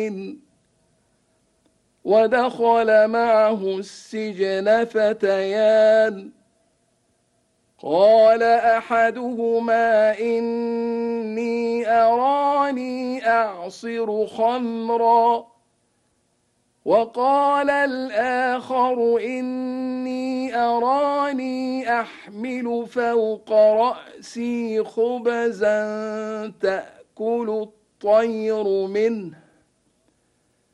ودخل معه السجن فتيان قال أحدهما إني أراني أعصر خمرا وقال الآخر إني أراني أحمل فوق رأسي خبزا تأكل الطير منه